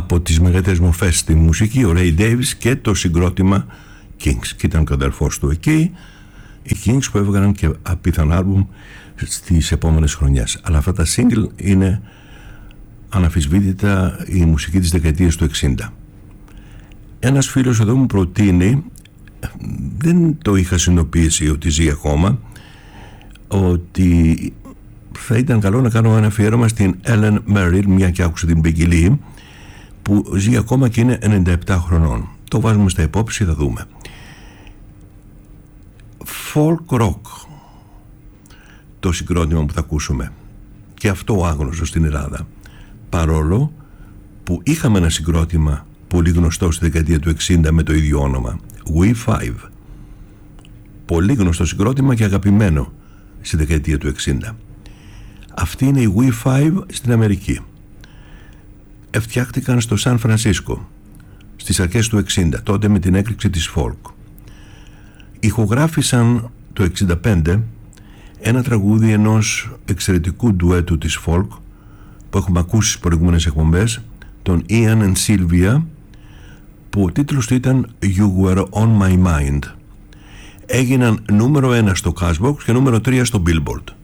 από τις μεγαλύτερες μορφές στη μουσική, ο Ray Davies και το συγκρότημα Kings, και ήταν ο αδερφός του εκεί, οι Kings, που έβγαλαν και απίθανο άλμπουμ στις επόμενες χρονιές. Αλλά αυτά τα single είναι αναμφισβήτητα η μουσική της δεκαετίας του 60. Ένας φίλος εδώ μου προτείνει, δεν το είχα συνειδητοποιήσει ότι ζει ακόμα, ότι θα ήταν καλό να κάνω ένα αφιέρωμα στην Ellen Merrill, μια και άκουσα την Peggy Lee, που ζει ακόμα και είναι 97 χρονών. Το βάζουμε στα υπόψη, θα δούμε. Folk rock, το συγκρότημα που θα ακούσουμε, και αυτό άγνωστο στην Ελλάδα, παρόλο που είχαμε ένα συγκρότημα πολύ γνωστό στη δεκαετία του 60 με το ίδιο όνομα, We Five, πολύ γνωστό συγκρότημα και αγαπημένο στη δεκαετία του 60. Αυτή είναι η We Five στην Αμερική. Φτιάχτηκαν στο Σαν Φρανσίσκο στις αρχές του 60, τότε με την έκρηξη της folk. Ηχογράφησαν το 65 ένα τραγούδι ενός εξαιρετικού ντουέτου της folk που έχουμε ακούσει στις προηγούμενες εκπομπές, τον Ian and Sylvia, που ο τίτλος του ήταν You Were On My Mind. Έγιναν νούμερο 1 στο Cashbox και νούμερο 3 στο Billboard.